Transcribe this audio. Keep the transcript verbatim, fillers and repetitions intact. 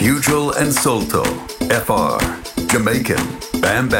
Neutral and Salto, F R, Jamaican, Bam Bam.